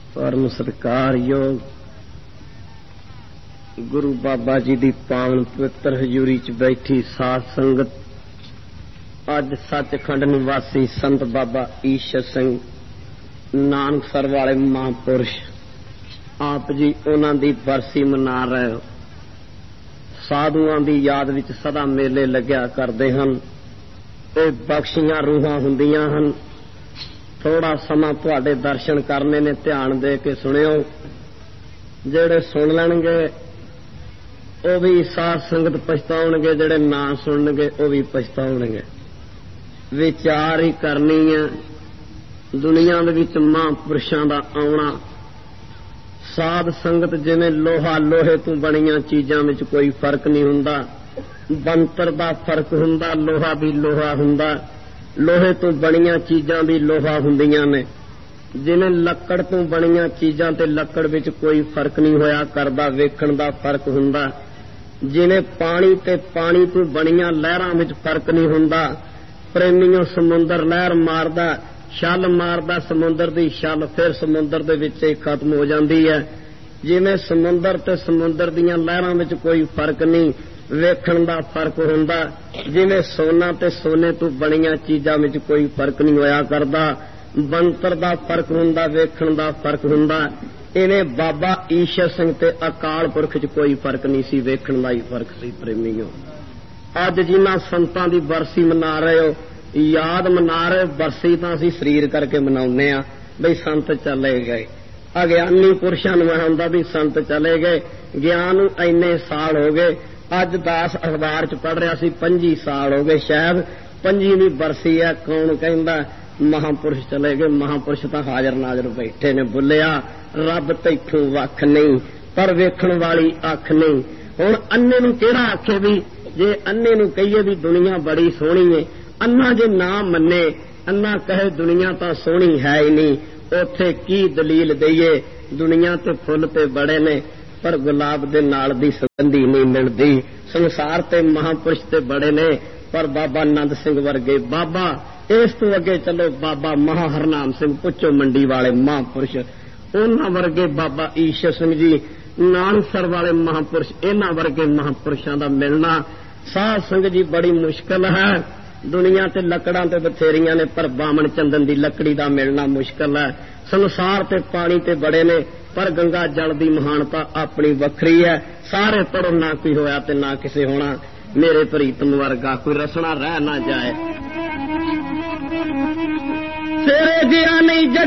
परम सत्कार योग गुरु बाबा जी दी पावन पवित्र हजूरी च बैठी साध संगत अज सचखंड निवासी संत बाबा ईशर सिंह नानकसर वाले महापुरुष आप जी उन्हां दी बरसी मना रहे हो। साधुआं दी याद विच सदा मेले लग्या करदे हन। ते बख्शियां रूहां हुंदियां हन। थोड़ा समा तुहाडे दर्शन करने ने ध्यान दे के सुनियो। जेड़े सुन लैणगे वो भी साध संगत पछताउणगे, जेड़े ना सुनणगे वो भी पछताउणगे। विचार ही करनी है। दुनिया दे विच महापुरुषां दा आउणा, साध संगत जिवें लोहा लोहे तो बणियां चीजां विच कोई फर्क नहीं हुंदा। बनतर दा फर्क हुंदा, लोहा भी लोहा हुंदा। लोहे तो बणियां चीजां भी लोहा हुंदियां ने। जिवें लक्कड़ तो बणियां चीजां ते लक्कड़ विच कोई फर्क नहीं होया करदा, वेखण दा फर्क हुंदा। जिवें पानी ते पानी तो बणियां लहरां विच फर्क नहीं हुंदा। प्रेमियों समुंदर लहर मारदा, छल मारदा समुंदर दी छल, फिर समुंदर दे विच ही खत्म हो जांदी है। जिवें समुंदर ते समुंदर दीयां लहरां विच कोई फर्क नहीं, वेखण दा फर्क हुंदा। जिवें सोना ते सोने तो बणियां चीजां विच कोई फर्क नहीं होया करदा। बनतर दा फर्क हुंदा, वेखण दा फर्क हुंदा। इवें बाबा ईशर सिंह ते अकाल पुरख च कोई फर्क नहीं सी, वेखण दा ही फर्क सी। प्रेमियों अज जिन्हां संतां दी बरसी मना रहे हो, याद मना रहे, बरसी तां असीं शरीर करके मनाउने आ बई संत चले गए। अग्यानी पुरुषां नूं हुंदा भी संत चले गए, ज्ञान नूं इन्ने साल हो गए। अज दास अखबार च पढ़ रहा सी 25 साल हो गए, शायद 25वीं बरसी है। कौन कहंदा महापुरुष चले गए? महापुरुष तां हाजर नाजर बैठे ने। बुलिया रब तैथों वख नहीं, पर वेखण वाली अख नहीं। हुण अन्ने नूं किहड़ा आखे भी, जे अन्ने नूं कहिए भी दुनिया बड़ी सोहणी है, अन्ना जे ना मन्ने, अन्ना कहे दुनिया तां सोहणी है ही नहीं, उत्थे की दलील दईए? दुनिया ते फुल ते बड़े ने, पर गुलाब दे नाल दी सुगंधी नहीं मिलदी। संसार ते महापुरुष ते बड़े ने, पर बाबा नंद सिंह वर्गे, बाबा इस तो अगे चलो बाबा महा हरनाम सिंह पुच्छो मंडी वाले महापुरुष, उन्हां वर्गे बाबा ईशर सिंह जी नानकसर वाले महापुरुष, इन्हां वर्गे महापुरुषां दा मिलना साध संगत जी बड़ी मुश्किल है। दुनिया ते लकड़ां ते बथेरियां ने, पर बामण चंदन दी लकड़ी दा मिलना मुश्किल है। संसार ते पानी ते बड़े ने, पर गंगा जल दी महानता अपनी वखरी है। सारे पढ़ो ना कोई होया ते ना किसे होना। मेरे प्रीतम वर्गा कोई रसना रह ना जाए। तेरे गया नहीं